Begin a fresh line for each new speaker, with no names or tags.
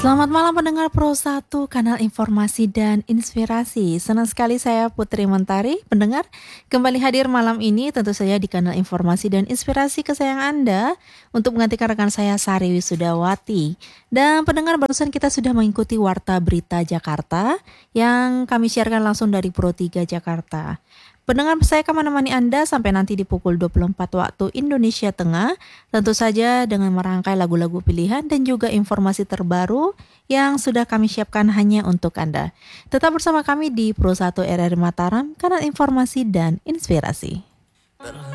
Selamat malam pendengar Pro 1, kanal informasi dan inspirasi. Senang sekali saya Putri Mentari, pendengar, kembali hadir malam ini tentu saja di kanal informasi dan inspirasi kesayangan Anda untuk menggantikan rekan saya Sari Wisudawati. Dan pendengar, barusan kita sudah mengikuti Warta Berita Jakarta yang kami siarkan langsung dari Pro 3 Jakarta. Pendengar, saya akan menemani Anda sampai nanti di pukul 24 waktu Indonesia Tengah, tentu saja dengan merangkai lagu-lagu pilihan dan juga informasi terbaru yang sudah kami siapkan hanya untuk Anda. Tetap bersama kami di Pro 1 RRI Mataram, kanal informasi dan inspirasi.